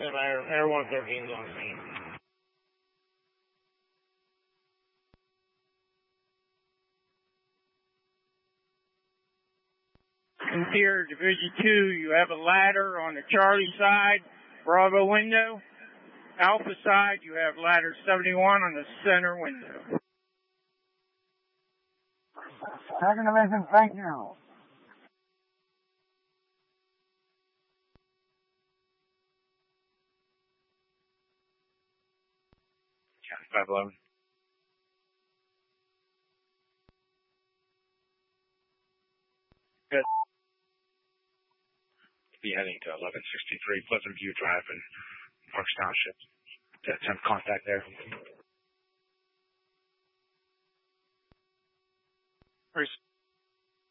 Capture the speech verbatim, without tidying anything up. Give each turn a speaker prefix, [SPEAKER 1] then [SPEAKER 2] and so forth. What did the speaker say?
[SPEAKER 1] Air, Air one thirteen is on scene.
[SPEAKER 2] Interior Division two, you have a ladder on the Charlie side, Bravo window. Alpha side, you have ladder seventy-one on the center window.
[SPEAKER 3] Second Division, thank you.
[SPEAKER 4] five eleven. Good. Be heading to eleven sixty-three Pleasant View Drive in Parks Township to attempt contact there.
[SPEAKER 5] Where's